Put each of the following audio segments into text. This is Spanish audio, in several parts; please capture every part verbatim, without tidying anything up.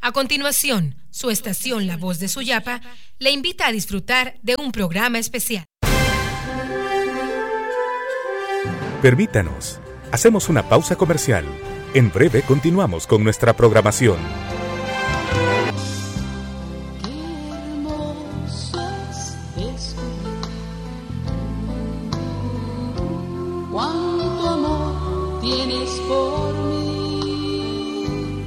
A continuación, su estación La Voz de Suyapa le invita a disfrutar de un programa especial. Permítanos, hacemos una pausa comercial. En breve continuamos con nuestra programación. Cuánto amor tienes por mí.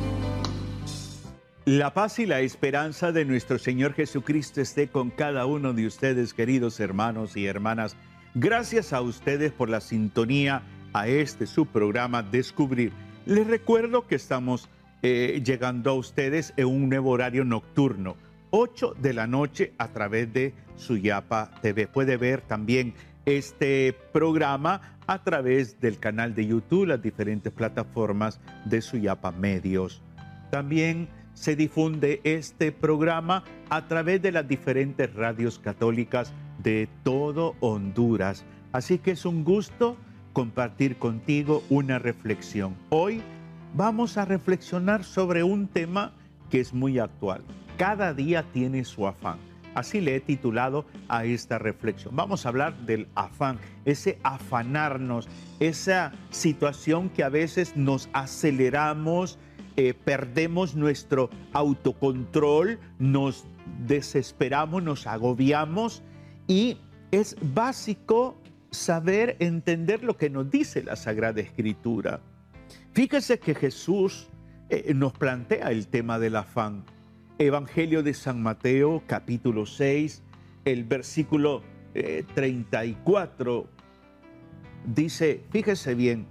La paz y la esperanza de nuestro Señor Jesucristo esté con cada uno de ustedes, queridos hermanos y hermanas. Gracias a ustedes por la sintonía a este su programa Descubrir. Les recuerdo que estamos eh, llegando a ustedes en un nuevo horario nocturno, ocho de la noche a través de Suyapa T V. Puede ver también este programa a través del canal de YouTube, las diferentes plataformas de Suyapa Medios. También se difunde este programa a través de las diferentes radios católicas de todo Honduras. Así que es un gusto compartir contigo una reflexión. Hoy vamos a reflexionar sobre un tema que es muy actual. Cada día tiene su afán. Así le he titulado a esta reflexión. Vamos a hablar del afán, ese afanarnos, esa situación que a veces nos aceleramos, eh, perdemos nuestro autocontrol, nos desesperamos, nos agobiamos, y es básico saber entender lo que nos dice la Sagrada Escritura. Fíjese que Jesús eh, nos plantea el tema del afán. Evangelio de San Mateo, capítulo seis, el versículo eh, treinta y cuatro, dice, fíjese bien,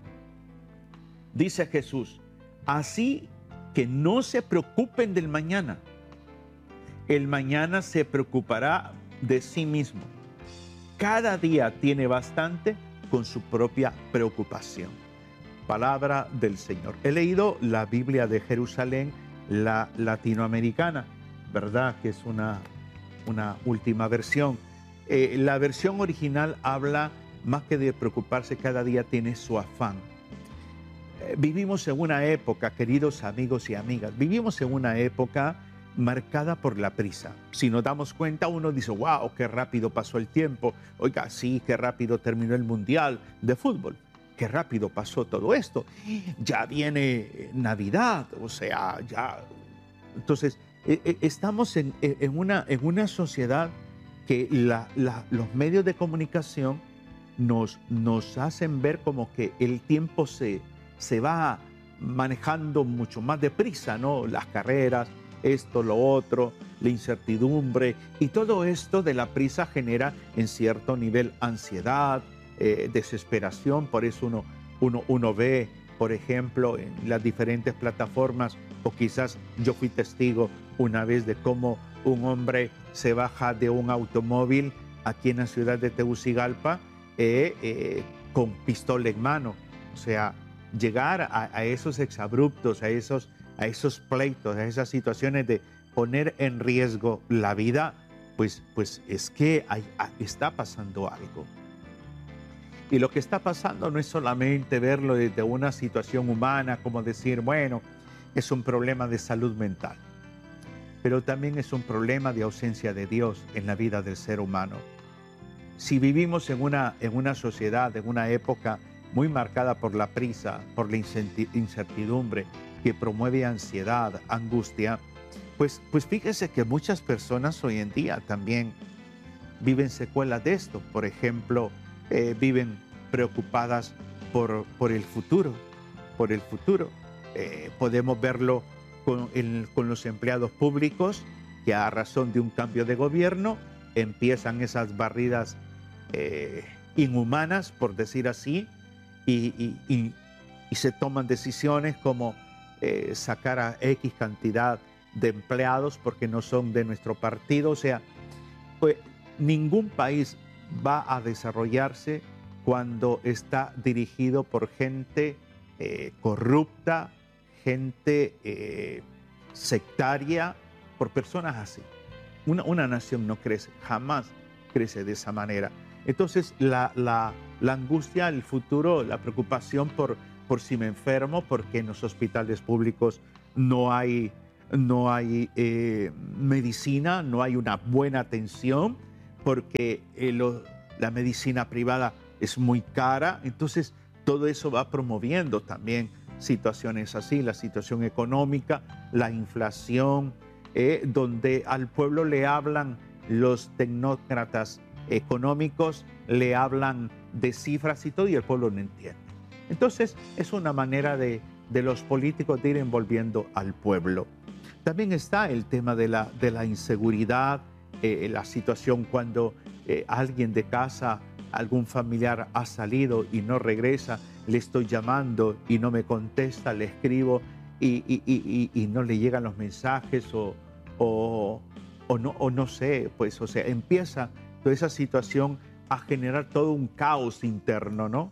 dice Jesús, así que no se preocupen del mañana, el mañana se preocupará de sí mismo. Cada día tiene bastante con su propia preocupación. Palabra del Señor. He leído la Biblia de Jerusalén, la latinoamericana, ¿verdad? Que es una, una última versión. Eh, la versión original habla más que de preocuparse, cada día tiene su afán. Eh, vivimos en una época, queridos amigos y amigas, vivimos en una época marcada por la prisa. Si nos damos cuenta, uno dice, wow, qué rápido pasó el tiempo. Oiga, sí, qué rápido terminó el Mundial de Fútbol. Qué rápido pasó todo esto. Ya viene Navidad, o sea, ya... Entonces, eh, eh, estamos en, en, una, en una sociedad que la, la, los medios de comunicación nos, nos hacen ver como que el tiempo se, se va manejando mucho más deprisa, ¿no? Las carreras, esto, lo otro, la incertidumbre, y todo esto de la prisa genera en cierto nivel ansiedad, eh, desesperación. Por eso uno, uno, uno ve, por ejemplo, en las diferentes plataformas, o quizás yo fui testigo una vez de cómo un hombre se baja de un automóvil aquí en la ciudad de Tegucigalpa eh, eh, con pistola en mano. O sea, llegar a, a esos exabruptos, a esos a esos pleitos, a esas situaciones de poner en riesgo la vida, pues, pues es que hay, está pasando algo. Y lo que está pasando no es solamente verlo desde una situación humana, como decir, bueno, es un problema de salud mental, pero también es un problema de ausencia de Dios en la vida del ser humano. Si vivimos en una, en una sociedad, en una época muy marcada por la prisa, por la incertidumbre, que promueve ansiedad, angustia, pues, pues fíjese que muchas personas hoy en día también viven secuelas de esto. Por ejemplo, eh, viven preocupadas por, por el futuro, por el futuro. Eh, podemos verlo con, el, con los empleados públicos, que a razón de un cambio de gobierno empiezan esas barridas eh, inhumanas, por decir así, y, y, y, y se toman decisiones como Eh, sacar a X cantidad de empleados porque no son de nuestro partido. O sea, pues, ningún país va a desarrollarse cuando está dirigido por gente eh, corrupta, gente eh, sectaria, por personas así. Una, una nación no crece, jamás crece de esa manera. Entonces, la, la, la angustia, el futuro, la preocupación por por si me enfermo, porque en los hospitales públicos no hay no hay eh, medicina, no hay una buena atención, porque eh, lo, la medicina privada es muy cara. Entonces, todo eso va promoviendo también situaciones así, la situación económica, la inflación, eh, donde al pueblo le hablan los tecnócratas económicos, le hablan de cifras y todo, y el pueblo no entiende. Entonces, es una manera de, de los políticos de ir envolviendo al pueblo. También está el tema de la, de la inseguridad, eh, la situación cuando eh, alguien de casa, algún familiar ha salido y no regresa, le estoy llamando y no me contesta, le escribo y, y, y, y no le llegan los mensajes o, o, o, no, o no sé, pues, o sea, empieza toda esa situación a generar todo un caos interno, ¿no?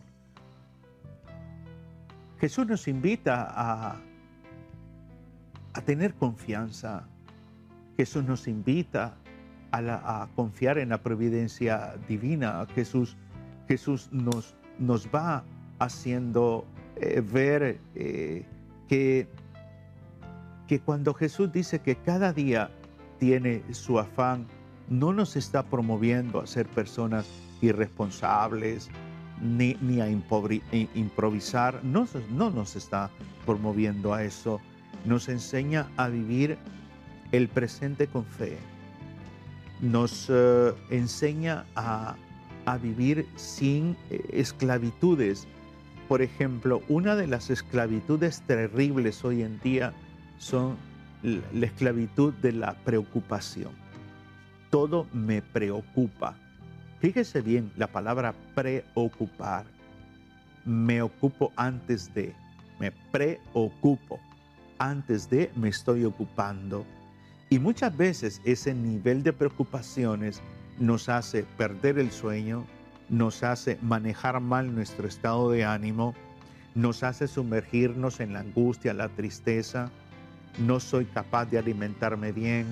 Jesús nos invita a, a tener confianza. Jesús nos invita a, la, a confiar en la providencia divina. Jesús, Jesús nos, nos va haciendo eh, ver eh, que, que cuando Jesús dice que cada día tiene su afán, no nos está promoviendo a ser personas irresponsables, ni, ni a improvisar, no, no nos está promoviendo a eso. Nos enseña a vivir el presente con fe. Nos uh, enseña a, a vivir sin eh, esclavitudes. Por ejemplo, una de las esclavitudes terribles hoy en día son la esclavitud de la preocupación. Todo me preocupa. Fíjese bien la palabra preocupar. Me ocupo antes de, me preocupo. Antes de, me estoy ocupando. Y muchas veces ese nivel de preocupaciones nos hace perder el sueño, nos hace manejar mal nuestro estado de ánimo, nos hace sumergirnos en la angustia, la tristeza. No soy capaz de alimentarme bien.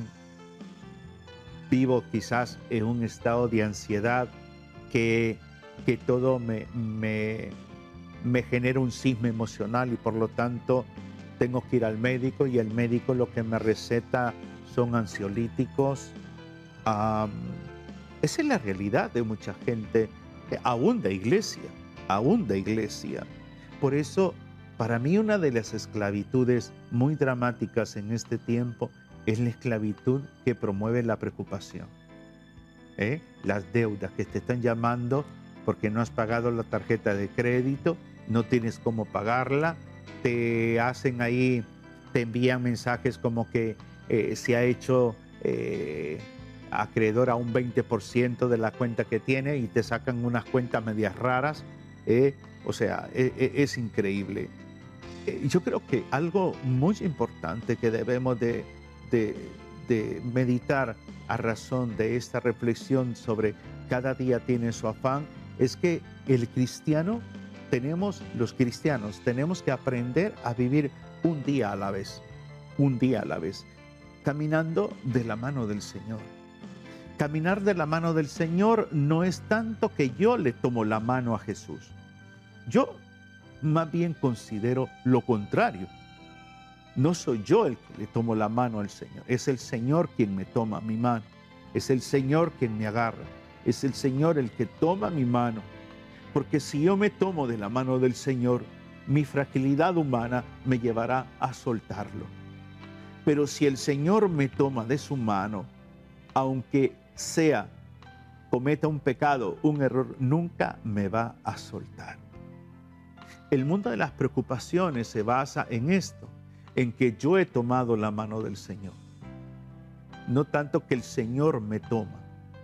Vivo quizás en un estado de ansiedad que, que todo me, me, me genera un sismo emocional y por lo tanto tengo que ir al médico y el médico lo que me receta son ansiolíticos. Um, esa es la realidad de mucha gente, aún de iglesia, aún de iglesia. Por eso, para mí una de las esclavitudes muy dramáticas en este tiempo es la esclavitud que promueve la preocupación. ¿Eh? Las deudas que te están llamando porque no has pagado la tarjeta de crédito, no tienes cómo pagarla, te hacen ahí, te envían mensajes como que eh, se ha hecho eh, acreedor a un veinte por ciento de la cuenta que tiene y te sacan unas cuentas medias raras. ¿eh? O sea, es, es increíble. Eh, yo creo que algo muy importante que debemos de De, de meditar a razón de esta reflexión sobre cada día tiene su afán, es que el cristiano, tenemos, los cristianos, tenemos que aprender a vivir un día a la vez, un día a la vez, caminando de la mano del Señor. Caminar de la mano del Señor no es tanto que yo le tomo la mano a Jesús. Yo más bien considero lo contrario. No soy yo el que le tomo la mano al Señor, es el Señor quien me toma mi mano, es el Señor quien me agarra, es el Señor el que toma mi mano. Porque si yo me tomo de la mano del Señor, mi fragilidad humana me llevará a soltarlo. Pero si el Señor me toma de su mano, aunque sea, cometa un pecado, un error, nunca me va a soltar. El mundo de las preocupaciones se basa en esto, en que yo he tomado la mano del Señor. No tanto que el Señor me toma.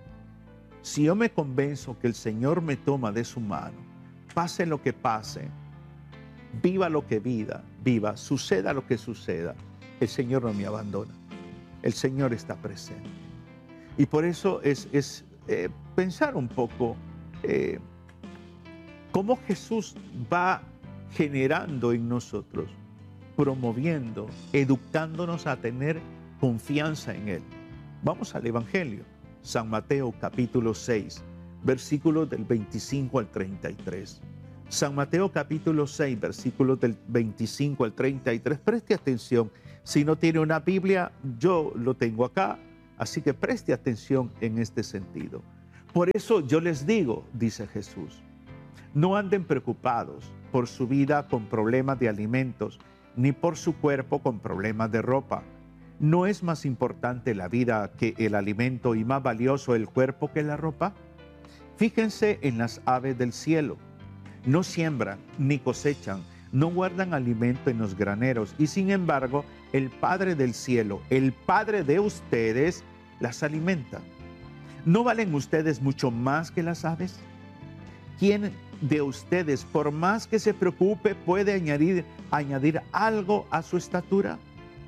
Si yo me convenzo que el Señor me toma de su mano, pase lo que pase, viva lo que viva, viva, suceda lo que suceda, el Señor no me abandona. El Señor está presente. Y por eso es, es eh, pensar un poco eh, cómo Jesús va generando en nosotros, promoviendo, educándonos a tener confianza en Él. Vamos al Evangelio, San Mateo capítulo seis, versículos del veinticinco al treinta y tres. San Mateo capítulo seis, versículos del veinticinco al treinta y tres. Preste atención. Si no tiene una Biblia, yo lo tengo acá. Así que preste atención en este sentido. Por eso yo les digo, dice Jesús, no anden preocupados por su vida con problemas de alimentos, ni por su cuerpo con problemas de ropa. ¿No es más importante la vida que el alimento y más valioso el cuerpo que la ropa? Fíjense en las aves del cielo. No siembran ni cosechan, no guardan alimento en los graneros, y sin embargo, el Padre del cielo, el Padre de ustedes, las alimenta. ¿No valen ustedes mucho más que las aves? ¿Quién de ustedes, por más que se preocupe, puede añadir, añadir algo a su estatura?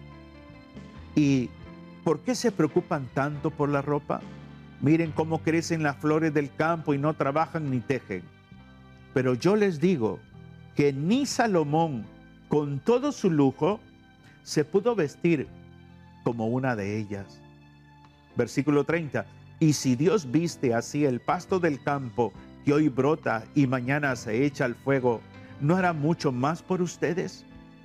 ¿Y por qué se preocupan tanto por la ropa? Miren cómo crecen las flores del campo y no trabajan ni tejen. Pero yo les digo que ni Salomón, con todo su lujo, se pudo vestir como una de ellas. Versículo treinta. Y si Dios viste así el pasto del campo, que hoy brota y mañana se echa al fuego, ¿no hará mucho más por ustedes?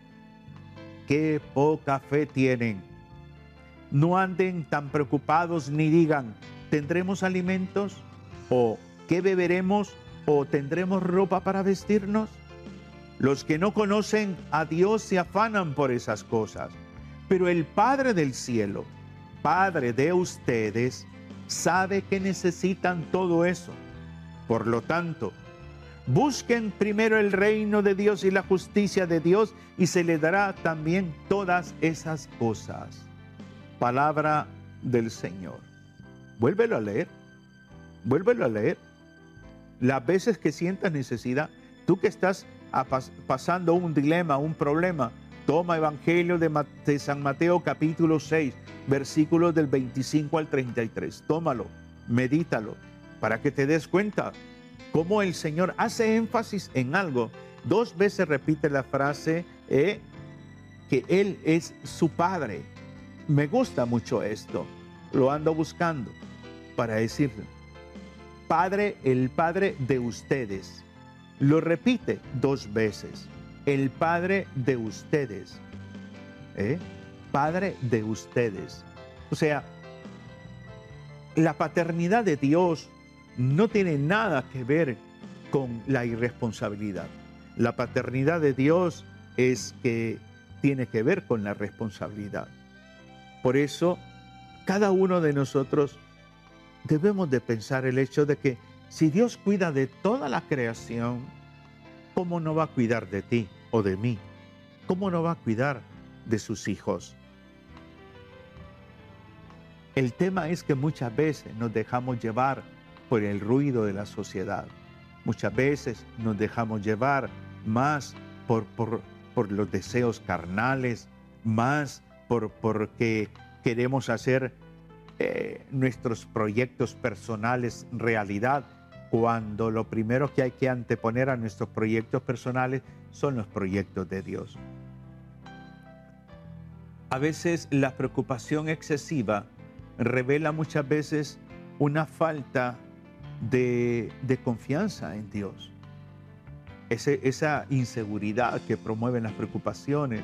¡Qué poca fe tienen! No anden tan preocupados ni digan, ¿tendremos alimentos? ¿O qué beberemos? ¿O tendremos ropa para vestirnos? Los que no conocen a Dios se afanan por esas cosas. Pero el Padre del cielo, Padre de ustedes, sabe que necesitan todo eso. Por lo tanto, busquen primero el reino de Dios y la justicia de Dios, y se les dará también todas esas cosas. Palabra del Señor. Vuélvelo a leer. Vuélvelo a leer. Las veces que sientas necesidad, tú que estás pas- pasando un dilema, un problema, toma Evangelio de, Ma- de San Mateo capítulo seis, versículos del veinticinco al treinta y tres. Tómalo, medítalo, para que te des cuenta cómo el Señor hace énfasis en algo. Dos veces repite la frase eh, que Él es su Padre. Me gusta mucho esto. Lo ando buscando para decirle. Padre, el Padre de ustedes. Lo repite dos veces. El Padre de ustedes. ¿Eh? Padre de ustedes. O sea, la paternidad de Dios no tiene nada que ver con la irresponsabilidad. La paternidad de Dios es que tiene que ver con la responsabilidad. Por eso, cada uno de nosotros debemos de pensar el hecho de que si Dios cuida de toda la creación, ¿cómo no va a cuidar de ti o de mí? ¿Cómo no va a cuidar de sus hijos? El tema es que muchas veces nos dejamos llevar por el ruido de la sociedad. Muchas veces nos dejamos llevar más por, por, por los deseos carnales, más por porque queremos hacer eh, nuestros proyectos personales realidad, cuando lo primero que hay que anteponer a nuestros proyectos personales son los proyectos de Dios. A veces la preocupación excesiva revela muchas veces una falta de, de confianza en Dios. Ese, esa inseguridad que promueven las preocupaciones.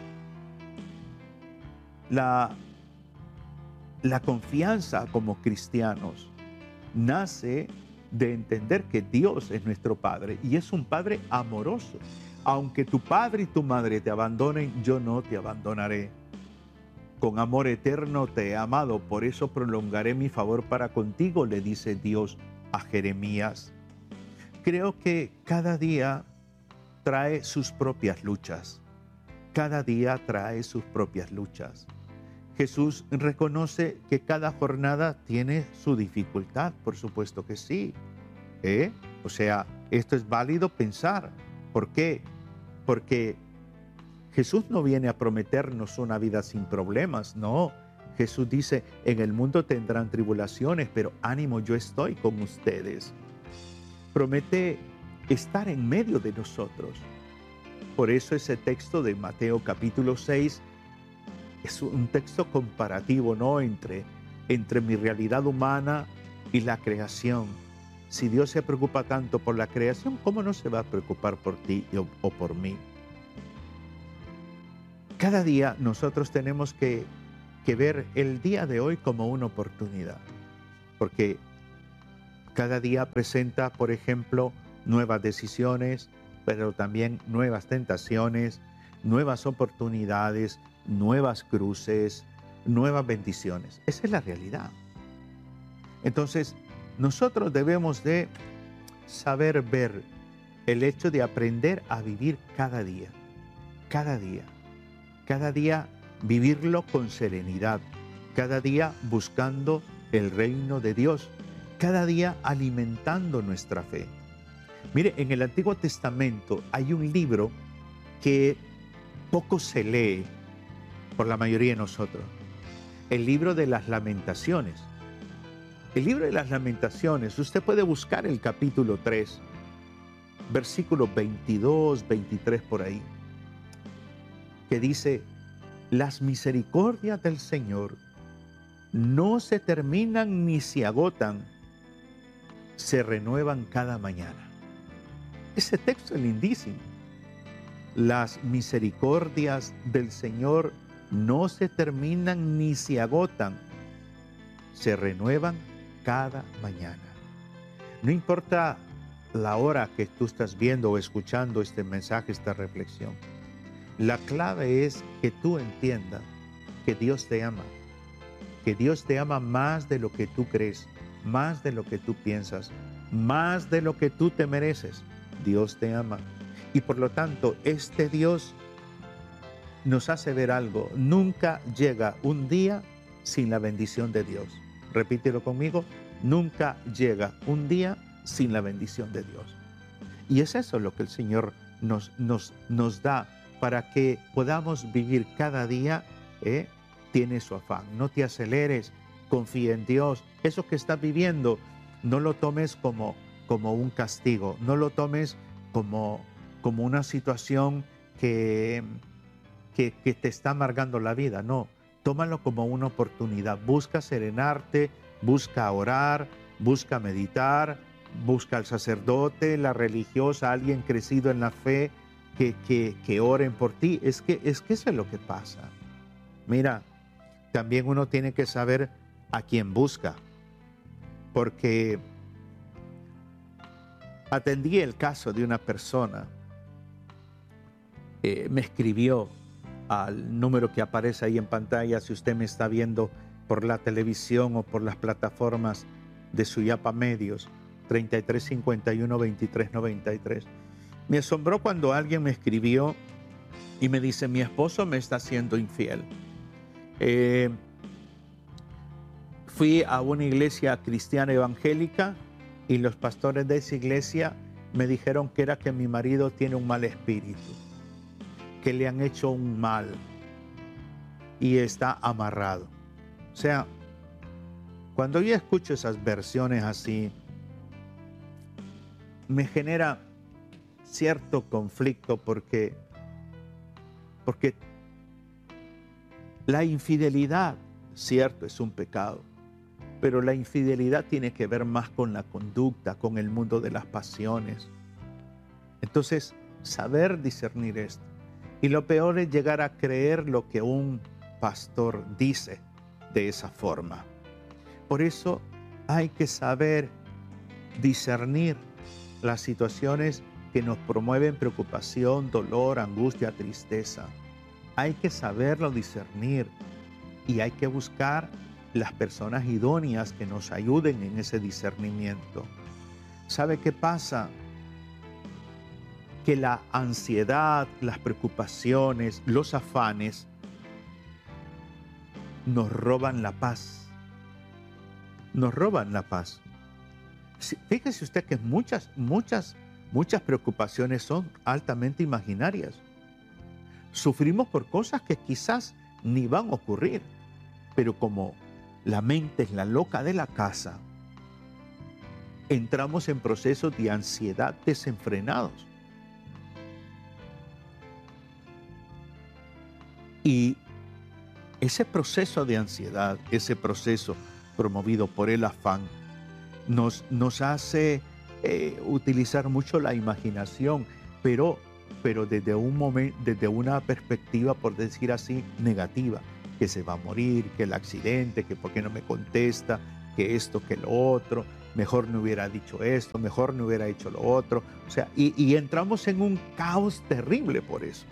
La, la confianza como cristianos nace de entender que Dios es nuestro Padre y es un Padre amoroso. Aunque tu padre y tu madre te abandonen, yo no te abandonaré. Con amor eterno te he amado, por eso prolongaré mi favor para contigo, le dice Dios a Jeremías. Creo que cada día trae sus propias luchas. Cada día trae sus propias luchas. Jesús reconoce que cada jornada tiene su dificultad, por supuesto que sí. ¿Eh? O sea, esto es válido pensar. ¿Por qué? Porque Jesús no viene a prometernos una vida sin problemas, no. Jesús dice, en el mundo tendrán tribulaciones, pero ánimo, yo estoy con ustedes. Promete estar en medio de nosotros. Por eso ese texto de Mateo capítulo seis es un texto comparativo, ¿no? Entre, entre mi realidad humana y la creación. si Dios se preocupa tanto por la creación, ¿cómo no se va a preocupar por ti o, o por mí? Cada día nosotros tenemos que, que ver el día de hoy como una oportunidad, porque cada día presenta, por ejemplo, nuevas decisiones, pero también nuevas tentaciones, nuevas oportunidades, nuevas cruces, nuevas bendiciones. Esa es la realidad. Entonces, nosotros debemos de saber ver el hecho de aprender a vivir cada día, cada día, cada día vivirlo con serenidad, cada día buscando el reino de Dios, cada día alimentando nuestra fe. Mire, en el Antiguo Testamento hay un libro que poco se lee por la mayoría de nosotros, el libro de las Lamentaciones. El libro de las Lamentaciones, usted puede buscar el capítulo tres, versículos veintidós, veintitrés por ahí, que dice: las misericordias del Señor no se terminan ni se agotan, se renuevan cada mañana. Ese texto es lindísimo. Las misericordias del Señor no se terminan ni se agotan, se renuevan cada mañana. No importa la hora que tú estás viendo o escuchando este mensaje, esta reflexión, la clave es que tú entiendas que Dios te ama, que Dios te ama más de lo que tú crees, más de lo que tú piensas, más de lo que tú te mereces. Dios te ama. Y por lo tanto, este Dios nos hace ver algo. Nunca llega un día sin la bendición de Dios. Repítelo conmigo. Nunca llega un día sin la bendición de Dios. Y es eso lo que el Señor nos, nos, nos da para que podamos vivir cada día. ¿eh? Tiene su afán. No te aceleres, confía en Dios. Eso que estás viviendo, no lo tomes como, como un castigo. No lo tomes como, como una situación que, que, que te está amargando la vida. No, tómalo como una oportunidad. Busca serenarte, busca orar, busca meditar, busca al sacerdote, la religiosa, alguien crecido en la fe, que, que, que oren por ti. Es que, es que eso es lo que pasa. Mira, también uno tiene que saber a quién busca, porque atendí el caso de una persona, eh, me escribió al número que aparece ahí en pantalla, si usted me está viendo por la televisión o por las plataformas de Suyapa Medios, treinta y tres cincuenta y uno veintitrés noventa y tres. Me asombró cuando alguien me escribió y me dice: mi esposo me está siendo infiel. Eh, fui a una iglesia cristiana evangélica y los pastores de esa iglesia me dijeron que era que mi marido tiene un mal espíritu, que le han hecho un mal y está amarrado. O sea, cuando yo escucho esas versiones así, me genera cierto conflicto porque, porque la infidelidad, cierto, es un pecado, pero la infidelidad tiene que ver más con la conducta, con el mundo de las pasiones. Entonces, saber discernir esto. Y lo peor es llegar a creer lo que un pastor dice de esa forma. Por eso hay que saber discernir las situaciones que nos promueven preocupación, dolor, angustia, tristeza. Hay que saberlo discernir y hay que buscar las personas idóneas que nos ayuden en ese discernimiento. ¿Sabe qué pasa? Que la ansiedad, las preocupaciones, los afanes nos roban la paz. Nos roban la paz. Fíjese usted que muchas, muchas, muchas preocupaciones son altamente imaginarias. Sufrimos por cosas que quizás ni van a ocurrir, pero como la mente es la loca de la casa, entramos en procesos de ansiedad desenfrenados. Y ese proceso de ansiedad, ese proceso promovido por el afán, nos, nos hace eh, utilizar mucho la imaginación, pero, pero desde, un momento, desde una perspectiva, por decir así, negativa, que se va a morir, que el accidente, que por qué no me contesta, que esto, que lo otro, mejor no hubiera dicho esto, mejor no hubiera hecho lo otro. O sea, y, y entramos en un caos terrible por eso.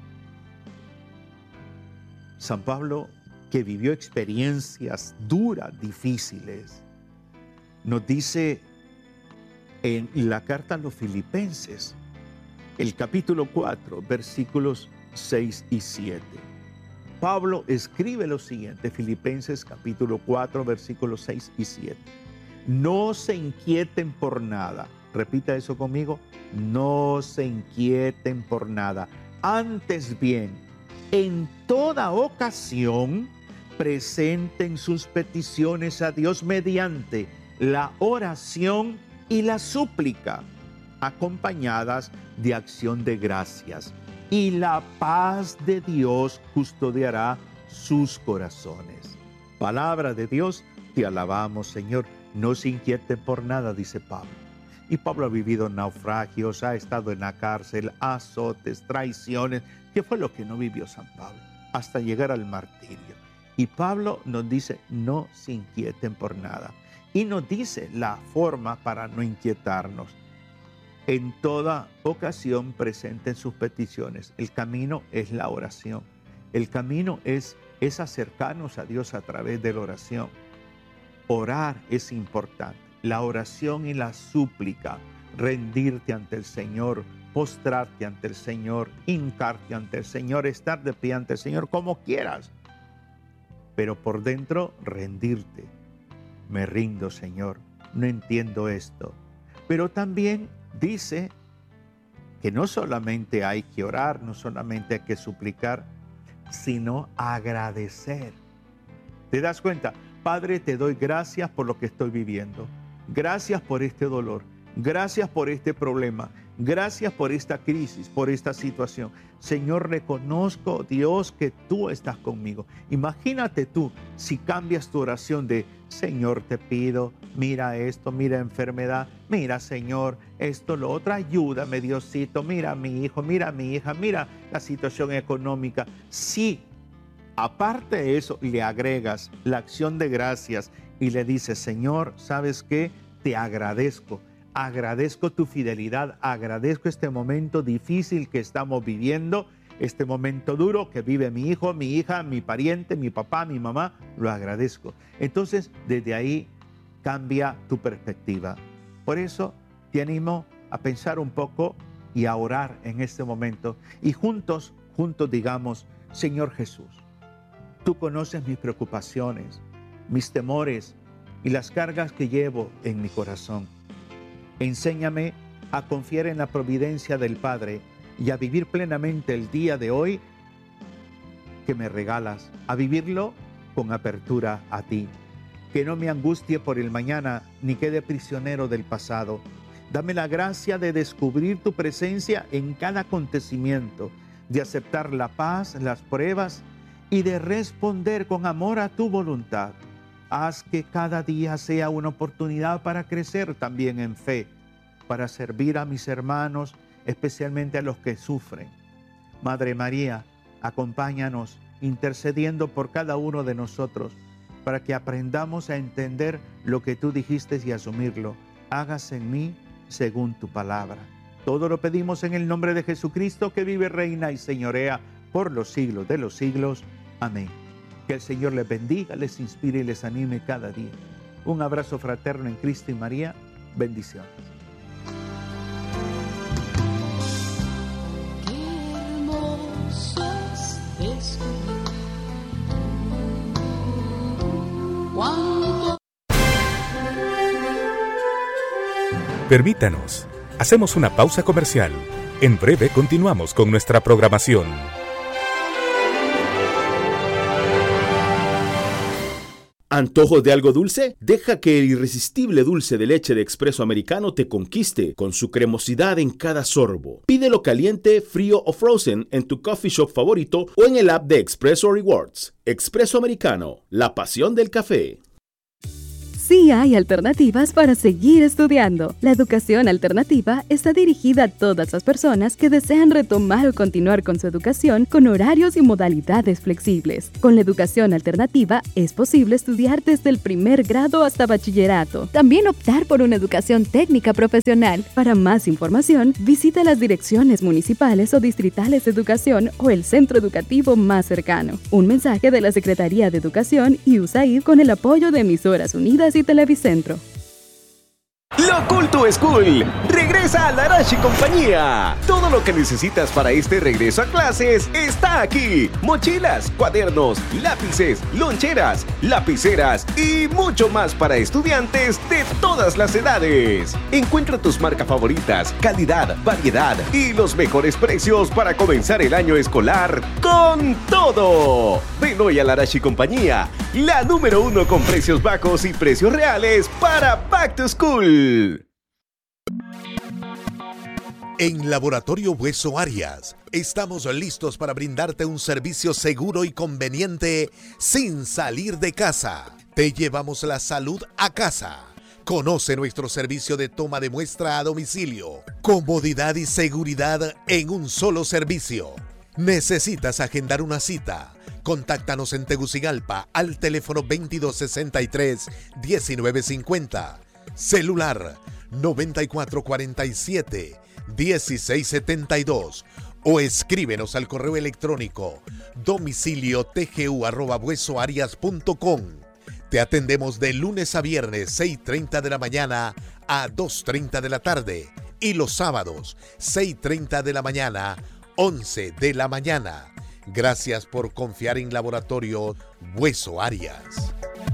San Pablo, que vivió experiencias duras, difíciles, nos dice en la carta a los Filipenses, el capítulo cuatro, versículos seis y siete. Pablo escribe lo siguiente, Filipenses capítulo cuatro, versículos seis y siete. No se inquieten por nada. Repita eso conmigo. No se inquieten por nada. Antes bien, en toda ocasión, presenten sus peticiones a Dios mediante la oración y la súplica, acompañadas de acción de gracias. Y la paz de Dios custodiará sus corazones. Palabra de Dios, te alabamos, Señor. No se inquieten por nada, dice Pablo. Y Pablo ha vivido naufragios, ha estado en la cárcel, azotes, traiciones. ¿Qué fue lo que no vivió San Pablo? Hasta llegar al martirio. Y Pablo nos dice, no se inquieten por nada. Y nos dice la forma para no inquietarnos. En toda ocasión presenten sus peticiones. El camino es la oración. El camino es, es acercarnos a Dios a través de la oración. Orar es importante. La oración y la súplica, rendirte ante el Señor, postrarte ante el Señor, hincarte ante el Señor, estar de pie ante el Señor, como quieras. Pero por dentro, rendirte. Me rindo, Señor. No entiendo esto. Pero también dice que no solamente hay que orar, no solamente hay que suplicar, sino agradecer. ¿Te das cuenta? Padre, te doy gracias por lo que estoy viviendo. Gracias por este dolor. Gracias por este problema. Gracias por esta crisis, por esta situación. Señor, reconozco, Dios, que tú estás conmigo. Imagínate tú si cambias tu oración de, Señor, te pido, mira esto, mira enfermedad, mira, Señor, esto, lo otro, ayúdame, Diosito, mira a mi hijo, mira a mi hija, mira la situación económica. Sí, aparte de eso, le agregas la acción de gracias y le dices, Señor, ¿sabes qué? Te agradezco. Agradezco tu fidelidad, agradezco este momento difícil que estamos viviendo, este momento duro que vive mi hijo, mi hija, mi pariente, mi papá, mi mamá, lo agradezco. Entonces, desde ahí cambia tu perspectiva. Por eso te animo a pensar un poco y a orar en este momento. Y juntos, juntos digamos, Señor Jesús, tú conoces mis preocupaciones, mis temores y las cargas que llevo en mi corazón. Enséñame a confiar en la providencia del Padre y a vivir plenamente el día de hoy que me regalas, a vivirlo con apertura a ti. Que no me angustie por el mañana ni quede prisionero del pasado. Dame la gracia de descubrir tu presencia en cada acontecimiento, de aceptar la paz, las pruebas y de responder con amor a tu voluntad. Haz que cada día sea una oportunidad para crecer también en fe, para servir a mis hermanos, especialmente a los que sufren. Madre María, acompáñanos intercediendo por cada uno de nosotros, para que aprendamos a entender lo que tú dijiste y asumirlo. Hágase en mí según tu palabra. Todo lo pedimos en el nombre de Jesucristo, que vive, reina y señorea por los siglos de los siglos. Amén. Que el Señor les bendiga, les inspire y les anime cada día. Un abrazo fraterno en Cristo y María. Bendiciones. Qué hermoso es descubrir cuánto. Permítanos, hacemos una pausa comercial. En breve continuamos con nuestra programación. ¿Antojo de algo dulce? Deja que el irresistible dulce de leche de Expreso Americano te conquiste con su cremosidad en cada sorbo. Pídelo caliente, frío o frozen en tu coffee shop favorito o en el app de Expreso Rewards. Expreso Americano, la pasión del café. sí hay alternativas para seguir estudiando. La educación alternativa está dirigida a todas las personas que desean retomar o continuar con su educación con horarios y modalidades flexibles. Con la educación alternativa es posible estudiar desde el primer grado hasta bachillerato. También optar por una educación técnica profesional. Para más información, visita las direcciones municipales o distritales de educación o el centro educativo más cercano. Un mensaje de la Secretaría de Educación y U S A I D con el apoyo de Emisoras Unidas y Televicentro. Lo Cool to School regresa a la Arashi Compañía. Todo lo que necesitas para este regreso a clases está aquí. Mochilas, cuadernos, lápices, loncheras, lapiceras y mucho más para estudiantes de todas las edades. Encuentra tus marcas favoritas, calidad, variedad y los mejores precios para comenzar el año escolar con todo. Ven hoy a la Arashi Compañía, la número uno con precios bajos y precios reales para Back to School. En Laboratorio Hueso Arias, estamos listos para brindarte un servicio seguro y conveniente sin salir de casa. Te llevamos la salud a casa. Conoce nuestro servicio de toma de muestra a domicilio. Comodidad y seguridad en un solo servicio. ¿Necesitas agendar una cita? Contáctanos en Tegucigalpa al teléfono veintidós sesenta y tres, diecinueve cincuenta. Celular noventa y cuatro cuarenta y siete, dieciséis setenta y dos o escríbenos al correo electrónico domicilio tgu arroba huesoarias punto com. Te atendemos de lunes a viernes seis y treinta de la mañana a dos y treinta de la tarde y los sábados seis y treinta de la mañana, once de la mañana. Gracias por confiar en Laboratorio Hueso Arias.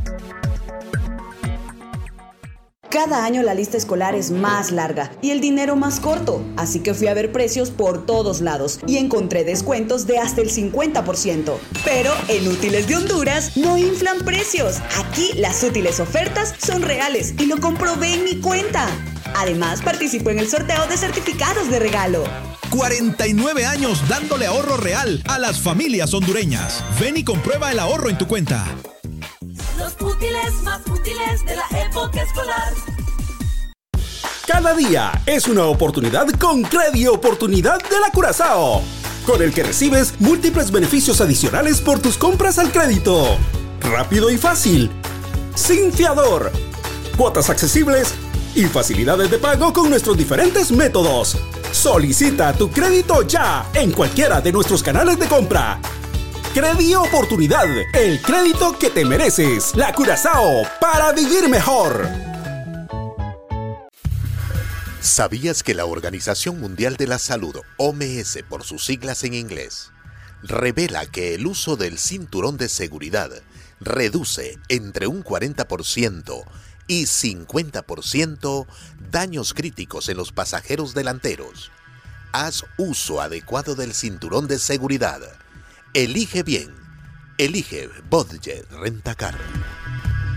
Cada año la lista escolar es más larga y el dinero más corto, así que fui a ver precios por todos lados y encontré descuentos de hasta el cincuenta por ciento. Pero en Útiles de Honduras no inflan precios. Aquí las útiles ofertas son reales y lo comprobé en mi cuenta. Además, participo en el sorteo de certificados de regalo. cuarenta y nueve años dándole ahorro real a las familias hondureñas. Ven y comprueba el ahorro en tu cuenta. Los útiles más útiles de la época escolar. Cada día es una oportunidad con Credi Oportunidad de la Curazao, con el que recibes múltiples beneficios adicionales por tus compras al crédito. Rápido y fácil, sin fiador, cuotas accesibles y facilidades de pago con nuestros diferentes métodos. Solicita tu crédito ya en cualquiera de nuestros canales de compra. Credi Oportunidad, el crédito que te mereces. La Curazao, para vivir mejor. ¿Sabías que la Organización Mundial de la Salud, O M S por sus siglas en inglés, revela que el uso del cinturón de seguridad reduce entre un cuarenta por ciento y cincuenta por ciento daños críticos en los pasajeros delanteros? Haz uso adecuado del cinturón de seguridad. Elige bien. Elige Budget Rentacar.